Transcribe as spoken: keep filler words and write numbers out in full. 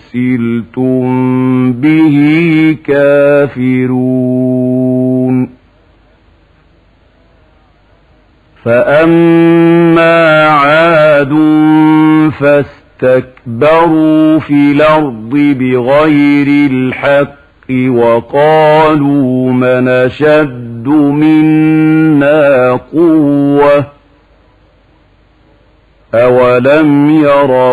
أرسلتم به كافرون فأما عاد فاستكبروا في الأرض بغير الحق وقالوا من أشد منا قوة أولم يروا